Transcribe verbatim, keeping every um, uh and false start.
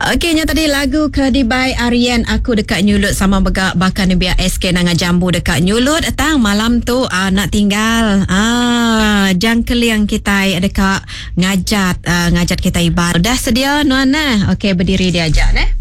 Okey, nya tadi lagu Kedibai Aryan Aku dekat Nyulut sama begak bahkan biar S K nanga jambu dekat Nyulut. Tang malam tu ah, nak tinggal ah jangkeliang kita dekat ngajat ah, ngajat kita ibarat. Dah sedia nuan nah. Okey, berdiri dia ajak nah.